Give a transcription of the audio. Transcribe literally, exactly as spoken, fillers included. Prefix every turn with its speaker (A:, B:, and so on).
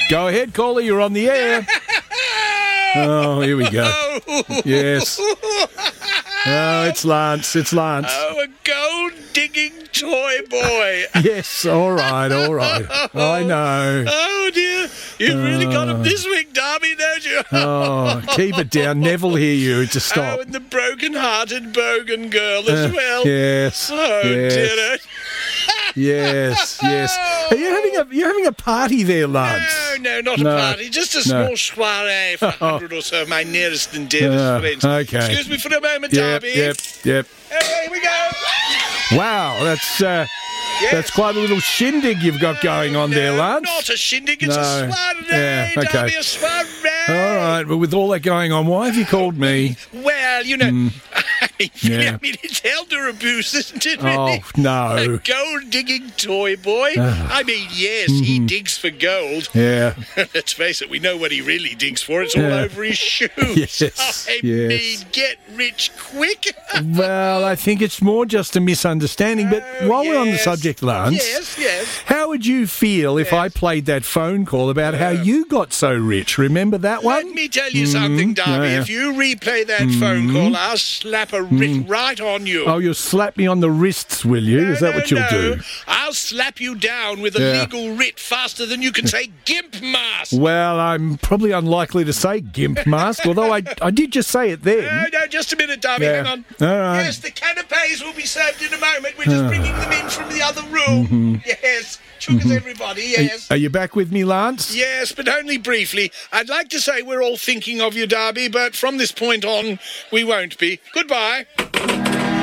A: Go ahead, caller. You're on the air. Oh, here we go. Yes. Oh, it's Lance. It's Lance.
B: Oh, a gold-digging toy boy.
A: Yes, all right, all right. I know.
B: Oh, dear. You've really got him this week, Darby, don't you?
A: Oh, keep it down. Never hear you to stop.
B: Oh, and the broken-hearted Bogan girl as
A: Uh,
B: well.
A: Yes.
B: Oh,
A: yes.
B: dear.
A: Yes, yes. Are you having a you having a party there, Lance?
B: No, no, not
A: No.
B: a party. Just a
A: No.
B: small soiree for a hundred or so of my nearest and dearest
A: Uh,
B: friends.
A: okay.
B: Excuse me for a moment,
A: Yep,
B: Darby.
A: yep, yep.
B: Hey, here we go.
A: Wow, that's uh,
B: Yes.
A: that's quite a little shindig you've got going on
B: no,
A: there, Lance.
B: Not a shindig, it's
A: No.
B: a soiree,
A: Yeah, okay.
B: Darby, a soiree.
A: All right, but with all that going on, why have you called me?
B: Well, you know, I mean,
A: Yeah.
B: I mean, it's elder abuse, isn't it?
A: Oh,
B: Really? A
A: no.
B: gold-digging toy boy.
A: Ah.
B: I mean, yes,
A: Mm-hmm.
B: he digs for gold.
A: Yeah.
B: Let's face it, we know what he really digs for. It's all
A: Yeah.
B: over his shoes.
A: Yes,
B: I
A: yes.
B: mean, get rich quick.
A: Well, I think it's more just a misunderstanding. But
B: Oh,
A: while we're on the
B: yes.
A: subject, Lance,
B: Yes, yes.
A: how would you feel if I played that phone call about how you got so rich? Remember that one?
B: Let me tell you something, Darby.
A: yeah, yeah.
B: If you replay that phone call, I'll slap a writ right on you.
A: Oh, you'll slap me on the wrists, will you?
B: No,
A: Is that
B: no,
A: what you'll
B: no.
A: do?
B: I'll slap you down with a
A: Yeah.
B: legal writ faster than you can say gimp mask.
A: Well, I'm probably unlikely to say gimp mask, although I, I did just say it then.
B: No, no, just a minute, Darby.
A: Yeah.
B: Hang on.
A: All right.
B: Yes, the canapes will be served in a moment. We're just bringing them in from the other room. Yes. Sugars, everybody, yes.
A: Are you back with me, Lance?
B: Yes, but only briefly. I'd like to say we're all thinking of you, Darby, but from this point on, we won't be. Goodbye.